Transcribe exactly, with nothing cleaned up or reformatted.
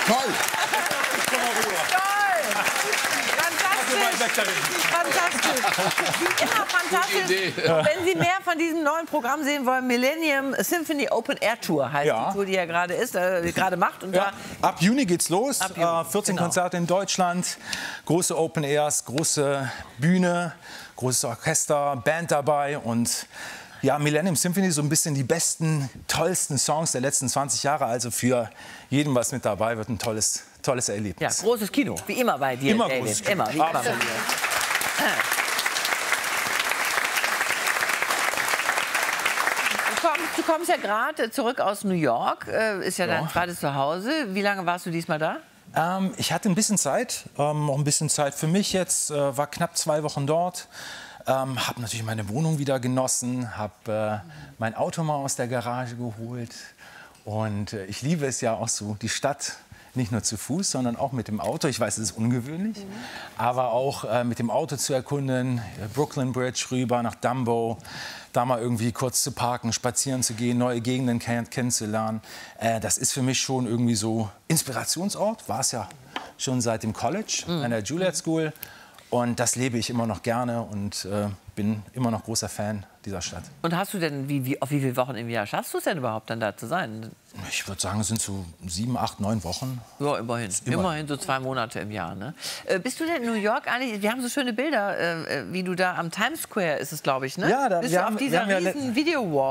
Toll! Fantastisch! Immer fantastisch. Und wenn Sie mehr von diesem neuen Programm sehen wollen, Millennium Symphony Open Air Tour heißt Ja. die Tour, die er gerade ist, äh, gerade macht. Und Ja. da Ab Juni geht's los. Ab Juni, Äh, vierzehn genau. Konzerte in Deutschland, große Open Airs, große Bühne, großes Orchester, Band dabei und ja, Millennium Symphony, so ein bisschen die besten, tollsten Songs der letzten zwanzig Jahre. Also für jeden was mit dabei, wird ein tolles, tolles ja, Erlebnis. großes Kino, wie immer bei dir, Immer David. großes Kino. Immer, wie immer bei Absolut. dir. Du kommst, du kommst ja gerade zurück aus New York, äh, ist ja, Ja. dein zweites Zuhause. Wie lange warst du diesmal da? Ähm, ich hatte ein bisschen Zeit, ähm, auch ein bisschen Zeit für mich jetzt, äh, war knapp zwei Wochen dort. Ähm, habe natürlich meine Wohnung wieder genossen, habe äh, mein Auto mal aus der Garage geholt und äh, ich liebe es ja auch so, die Stadt nicht nur zu Fuß, sondern auch mit dem Auto. Ich weiß, es ist ungewöhnlich, mhm. aber auch äh, mit dem Auto zu erkunden, äh, Brooklyn Bridge rüber nach Dumbo, da mal irgendwie kurz zu parken, spazieren zu gehen, neue Gegenden kenn kennenzulernen. Äh, das ist für mich schon irgendwie so Inspirationsort, war es ja schon seit dem College mhm. an der Juilliard School. Und das lebe ich immer noch gerne und äh, bin immer noch großer Fan dieser Stadt. Und hast du denn, wie, wie, auf wie viele Wochen im Jahr schaffst du es denn überhaupt, dann da zu sein? Ich würde sagen, es sind so sieben, acht, neun Wochen. Ja, immerhin. Immer. Immerhin so zwei Monate im Jahr. Ne? Äh, bist du denn in New York eigentlich? Wir haben so schöne Bilder, äh, wie du da am Times Square ist es, glaube ich, ne? Ja, da- Bist wir du haben- auf wir dieser haben ja le- riesen Video-Wall?